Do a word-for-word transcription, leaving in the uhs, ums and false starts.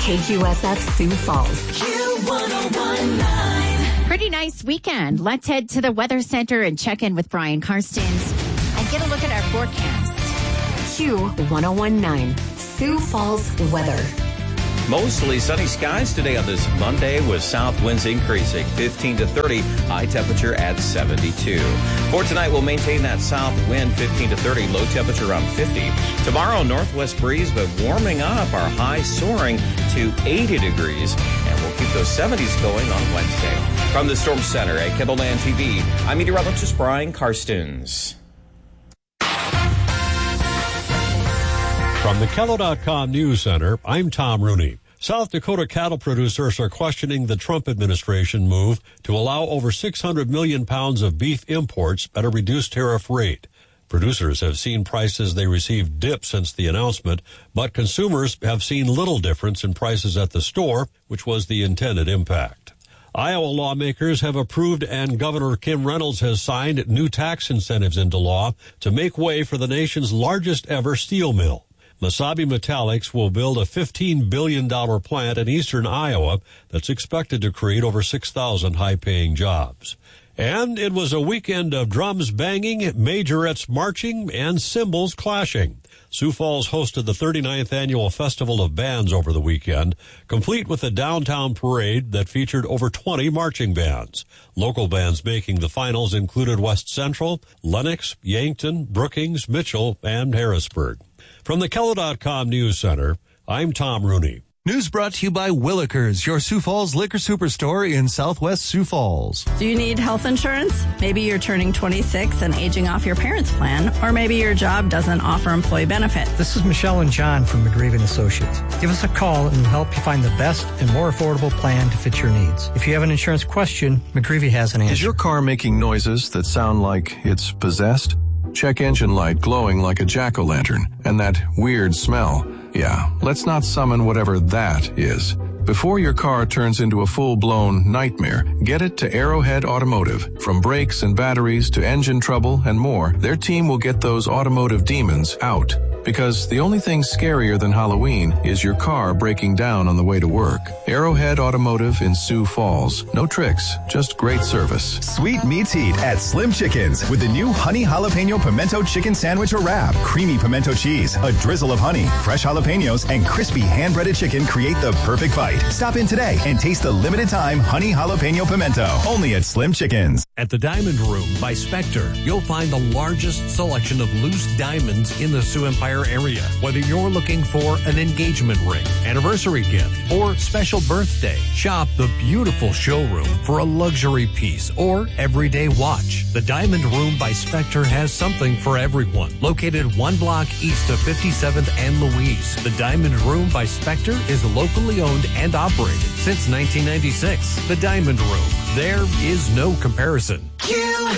K Q S F Sioux Falls. Q one oh one point nine. Pretty nice weekend. Let's head to the Weather Center and check in with Brian Karstens and get a look at our forecast. Q one oh one point nine, Sioux Falls weather. Mostly sunny skies today on this Monday with south winds increasing fifteen to thirty, high temperature at seventy-two. For tonight, we'll maintain that south wind fifteen to thirty, low temperature around fifty. Tomorrow, northwest breeze, but warming up, our high soaring to eighty degrees, and we'll keep those seventies going on Wednesday. From the Storm Center at Kendallland T V, I'm meteorologist Brian Karstens. From the Kello dot com News Center, I'm Tom Rooney. South Dakota cattle producers are questioning the Trump administration move to allow over six hundred million pounds of beef imports at a reduced tariff rate. Producers have seen prices they received dip since the announcement, but consumers have seen little difference in prices at the store, which was the intended impact. Iowa lawmakers have approved and Governor Kim Reynolds has signed new tax incentives into law to make way for the nation's largest ever steel mill. Mesabi Metallics will build a fifteen billion dollars plant in eastern Iowa that's expected to create over six thousand high-paying jobs. And it was a weekend of drums banging, majorettes marching, and cymbals clashing. Sioux Falls hosted the thirty-ninth Annual Festival of Bands over the weekend, complete with a downtown parade that featured over twenty marching bands. Local bands making the finals included West Central, Lennox, Yankton, Brookings, Mitchell, and Harrisburg. From the Kello dot com News Center, I'm Tom Rooney. News brought to you by Willikers, your Sioux Falls liquor superstore in Southwest Sioux Falls. Do you need health insurance? Maybe you're turning twenty-six and aging off your parents' plan, or maybe your job doesn't offer employee benefits. This is Michelle and John from McGreevy and Associates. Give us a call and we'll help you find the best and more affordable plan to fit your needs. If you have an insurance question, McGreevy has an answer. Is your car making noises that sound like it's possessed? Check engine light glowing like a jack-o'-lantern, and that weird smell. Yeah, let's not summon whatever that is. Before your car turns into a full-blown nightmare, get it to Arrowhead Automotive. From brakes and batteries to engine trouble and more, their team will get those automotive demons out. Because the only thing scarier than Halloween is your car breaking down on the way to work. Arrowhead Automotive in Sioux Falls. No tricks, just great service. Sweet meets heat at Slim Chickens with the new honey jalapeno pimento chicken sandwich or wrap. Creamy pimento cheese, a drizzle of honey, fresh jalapenos, and crispy hand-breaded chicken create the perfect bite. Stop in today and taste the limited time honey jalapeno pimento. Only at Slim Chickens. At the Diamond Room by Spectre, you'll find the largest selection of loose diamonds in the Sioux Empire area. Whether you're looking for an engagement ring, anniversary gift, or special birthday, shop the beautiful showroom for a luxury piece or everyday watch. The Diamond Room by Spectre has something for everyone. Located one block east of fifty-seventh and Louise, the Diamond Room by Spectre is locally owned and operated since nineteen ninety-six. The Diamond Room. There is no comparison. Q